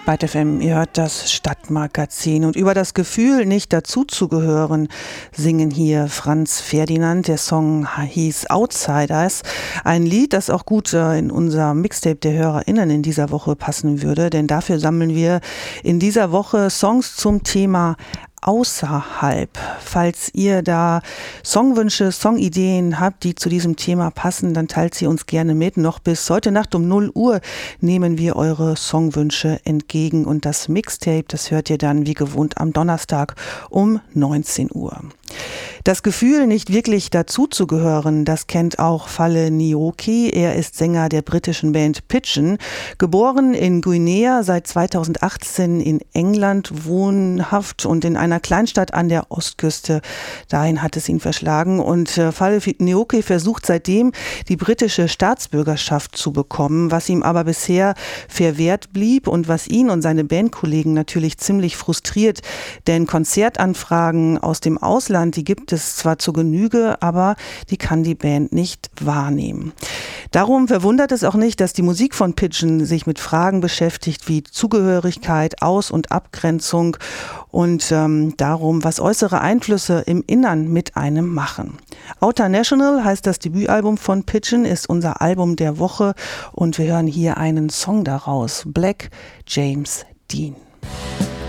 Byte FM, ihr hört das Stadtmagazin. Und über das Gefühl, nicht dazuzugehören, singen hier Franz Ferdinand. Der Song hieß Outsiders. Ein Lied, das auch gut in unser Mixtape der HörerInnen in dieser Woche passen würde. Denn dafür sammeln wir in dieser Woche Songs zum Thema außerhalb. Falls ihr da Songwünsche, Songideen habt, die zu diesem Thema passen, dann teilt sie uns gerne mit. Noch bis heute Nacht um 0 Uhr nehmen wir eure Songwünsche entgegen. Und das Mixtape, das hört ihr dann wie gewohnt am Donnerstag um 19 Uhr. Das Gefühl, nicht wirklich dazuzugehören, das kennt auch Fale Nyoki. Er ist Sänger der britischen Band Pigeon. Geboren in Guinea, seit 2018 in England wohnhaft und in einer Kleinstadt an der Ostküste. Dahin hat es ihn verschlagen. Und Fale Nyoki versucht seitdem, die britische Staatsbürgerschaft zu bekommen, was ihm aber bisher verwehrt blieb und was ihn und seine Bandkollegen natürlich ziemlich frustriert. Denn Konzertanfragen aus dem Ausland, die gibt es zwar zur Genüge, aber die kann die Band nicht wahrnehmen. Darum verwundert es auch nicht, dass die Musik von Pigeon sich mit Fragen beschäftigt wie Zugehörigkeit, Aus- und Abgrenzung und darum, was äußere Einflüsse im Innern mit einem machen. Outer National heißt das Debütalbum von Pigeon, ist unser Album der Woche und wir hören hier einen Song daraus, Black James Dean.